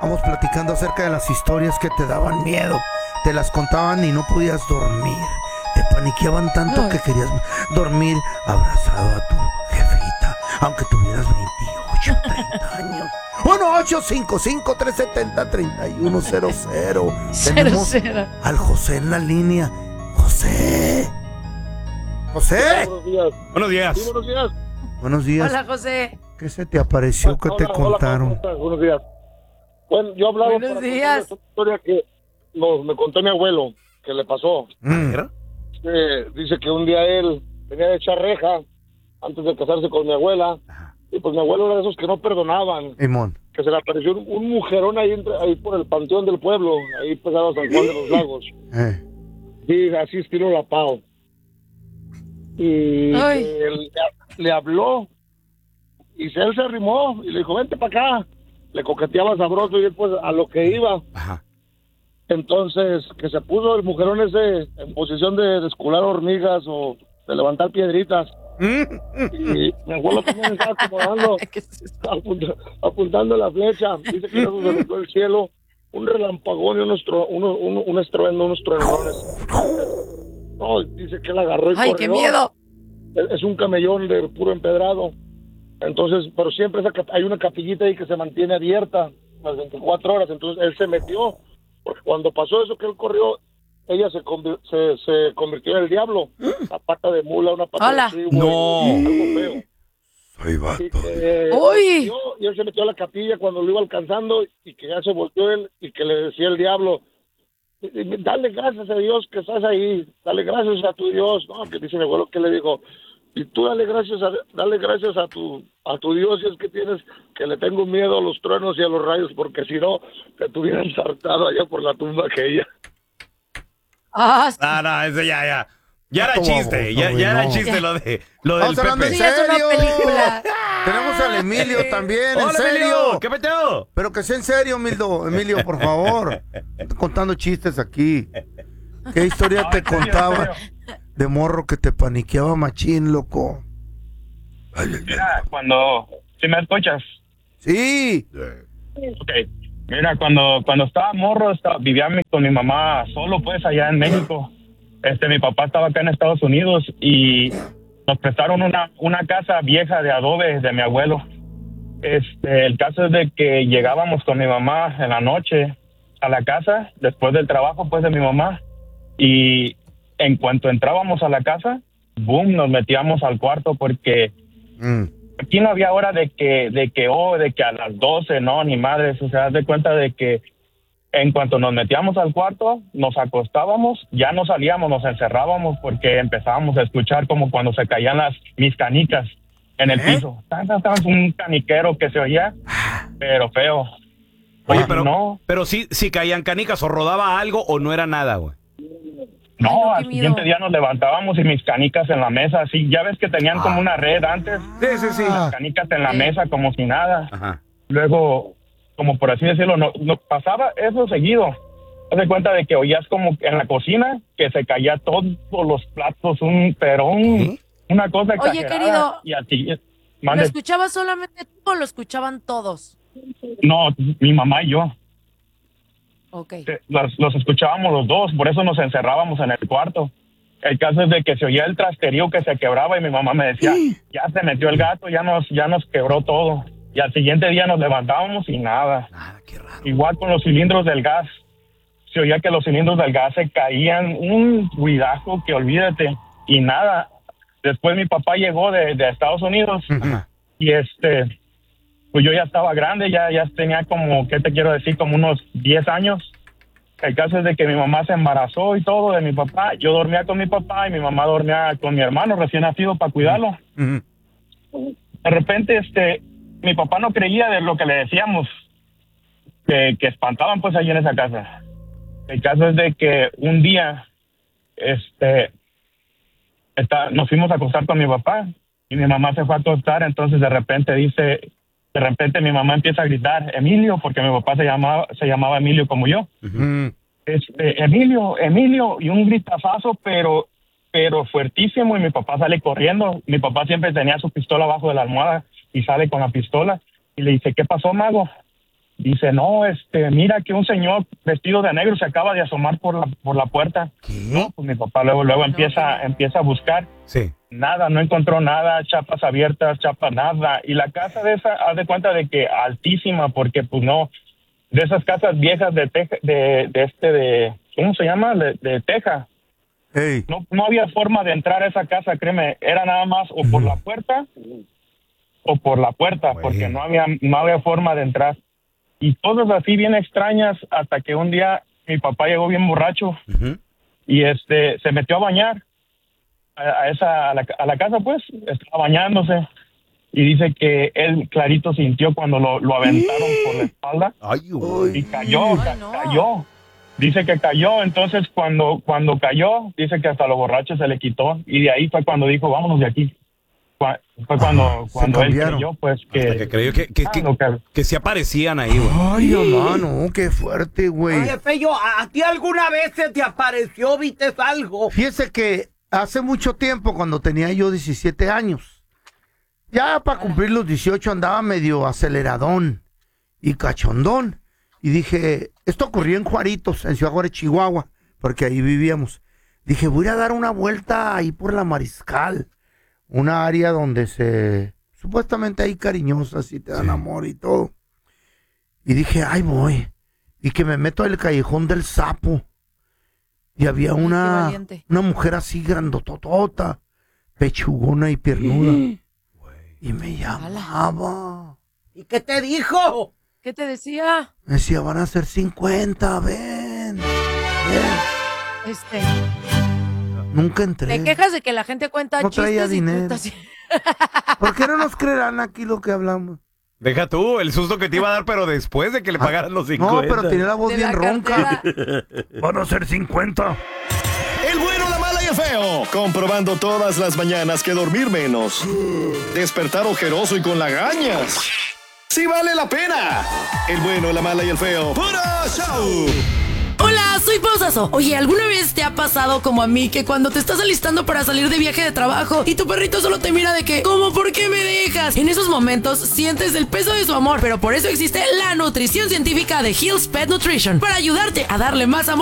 Vamos platicando acerca de las historias que te daban miedo. Te las contaban y no podías dormir. Te paniqueaban tanto que querías dormir abrazado a tu jefita, aunque tuvieras 28, 30 años. 1-855-370-3100. Tenemos al José en la línea. José. José. Buenos días. Buenos días. Sí, buenos días. Buenos días. Hola, José. ¿Qué se te apareció que te contaron? Hola, buenos días. Bueno, yo hablaba Buenos para días. contar esta historia que me contó mi abuelo, que le pasó. Dice que un día él tenía de echar reja antes de casarse con mi abuela. Y pues mi abuelo era de esos que no perdonaban. Simón. Que se le apareció un mujerón ahí por el panteón del pueblo, ahí pegado a San Juan de los Lagos. Sí, así estilo La Pau. Y él le habló y él se arrimó y le dijo, vente para acá. Le coqueteaba sabroso y él pues a lo que iba. Ajá. Entonces, que se puso el mujerón ese en posición de descular hormigas o de levantar piedritas. Y mi abuelo también estaba acomodando, apuntando la flecha. Dice que eso se metió el cielo, un relampagón y unos truenones. No, dice que él agarró y ¡Ay, corrió. qué miedo! Es un camellón de puro empedrado. Entonces, pero siempre hay una capillita ahí que se mantiene abierta las 24 horas. Entonces, él se metió. Porque cuando pasó eso que él corrió, ella se convirtió en el diablo. Una pata de mula, una pata ¡Hola! de chivo. No. Algo feo. Soy vato. ¡Uy! Y él se metió a la capilla cuando lo iba alcanzando y que ya se volteó él y que le decía el diablo, dale gracias a Dios que estás ahí, dale gracias a tu Dios. No, que dice mi abuelo que le dijo, y tú dale gracias a tu Dios, si es que tienes, que le tengo miedo a los truenos y a los rayos, porque si no, te tuvieran saltado allá por la tumba aquella. Ah, sí. No, ese ya. Ya era Como chiste, baboso, ya güey, era no. chiste lo del Vamos hablando Pepe. en Sí, es una serio. película. Tenemos al Emilio también, en Hola, serio. Emilio, ¿qué peteo? Pero que sea en serio, Emilio, por favor. Estoy contando chistes aquí. ¿Qué historia te contaba de morro que te paniqueaba machín, loco? Mira, cuando... ¿Sí me escuchas? Sí. Ok. Mira, cuando estaba morro, vivía con mi mamá solo, pues, allá en México. Mi papá estaba acá en Estados Unidos y nos prestaron una casa vieja de adobe de mi abuelo. El caso es de que llegábamos con mi mamá en la noche a la casa, después del trabajo, pues, de mi mamá. Y en cuanto entrábamos a la casa, boom, nos metíamos al cuarto porque... Aquí no había hora de que a las 12, no, ni madres. O sea, haz de cuenta de que en cuanto nos metíamos al cuarto, nos acostábamos, ya no salíamos, nos encerrábamos porque empezábamos a escuchar como cuando se caían mis canicas en el piso. Un caniquero que se oía, pero feo. Oye, no. pero sí caían canicas o rodaba algo o no era nada, güey. No, Ay, no, al qué siguiente miedo. día nos levantábamos y mis canicas en la mesa, así, ya ves que tenían como una red antes. Sí. Las canicas en la mesa como si nada. Ajá. Luego, como por así decirlo, no pasaba eso seguido. Haz de cuenta de que oías como en la cocina que se caía todos los platos, una cosa Oye, exagerada. querido, Y así, ¿lo mande. escuchabas solamente tú o lo escuchaban todos? No, mi mamá y yo. Ok. Los escuchábamos los dos, por eso nos encerrábamos en el cuarto. El caso es de que se oía el trasterío que se quebraba y mi mamá me decía, ya se metió el gato, ya nos quebró todo. Y al siguiente día nos levantábamos y nada. Qué raro. Igual con los cilindros del gas. Se oía que los cilindros del gas se caían, un ruidajo que olvídate. Y nada. Después mi papá llegó de Estados Unidos y pues yo ya estaba grande, ya tenía como, ¿qué te quiero decir? Como unos 10 años. El caso es de que mi mamá se embarazó y todo de mi papá. Yo dormía con mi papá y mi mamá dormía con mi hermano recién nacido para cuidarlo. De repente, mi papá no creía de lo que le decíamos, que espantaban pues allí en esa casa. El caso es de que un día, nos fuimos a acostar con mi papá y mi mamá se fue a acostar, entonces de repente mi mamá empieza a gritar, Emilio, porque mi papá se llamaba Emilio como yo. Emilio, y un gritazazo, pero fuertísimo, y mi papá sale corriendo. Mi papá siempre tenía su pistola abajo de la almohada y sale con la pistola y le dice, ¿qué pasó, mago? dice, no, mira que un señor vestido de negro se acaba de asomar por la puerta. ¿Qué? No, pues mi papá luego empieza a buscar. Sí. Nada, no encontró nada, chapas abiertas, nada. Y la casa de esa, haz de cuenta de que altísima, porque pues no, de esas casas viejas de teja, ¿cómo se llama? De teja. Hey. No había forma de entrar a esa casa, créeme, era nada más o por la puerta, porque no había forma de entrar. Y cosas así bien extrañas, hasta que un día mi papá llegó bien borracho y se metió a bañar a la casa, pues, estaba bañándose. Y dice que él clarito sintió cuando lo aventaron por la espalda. Ay, y cayó. Dice que cayó, entonces cuando cayó, dice que hasta lo borracho se le quitó. Y de ahí fue cuando dijo, vámonos de aquí. Fue cuando él creyó, pues, que creyó que se aparecían ahí, güey. Ay, hermano, qué fuerte, güey. Oye, Feyo, ¿a ti alguna vez se te apareció, viste algo? Fíjese que hace mucho tiempo, cuando tenía yo 17 años, ya para cumplir los 18 andaba medio aceleradón y cachondón. Y dije, esto ocurrió en Juaritos, en Ciudad Juárez, Chihuahua, porque ahí vivíamos. Dije, voy a dar una vuelta ahí por la Mariscal, una área donde supuestamente hay cariñosas y te dan amor y todo. Y dije, ay voy. Y que me meto al callejón del Sapo. Y había una mujer así grandototota, pechugona y piernuda. Y me llamaba. ¿Y qué te dijo? ¿Qué te decía? Me decía, van a ser 50, ven. Nunca entré. Te quejas de que la gente cuenta no chistes traía y dinero. tú estás... ¿Por qué no nos creerán aquí lo que hablamos? Deja tú el susto que te iba a dar, pero después de que le pagaran los 50. No, pero tiene la voz De bien la ronca. cartera. Van a ser 50. El bueno, la mala y el feo. Comprobando todas las mañanas que dormir menos. Despertar ojeroso y con lagañas. ¡Sí vale la pena! El bueno, la mala y el feo. ¡Puro show! Hola, soy Pausazo. Oye, ¿alguna vez te ha pasado como a mí que cuando te estás alistando para salir de viaje de trabajo y tu perrito solo te mira de que, ¿cómo? ¿Por qué me dejas? En esos momentos sientes el peso de su amor, pero por eso existe la nutrición científica de Hill's Pet Nutrition, para ayudarte a darle más amor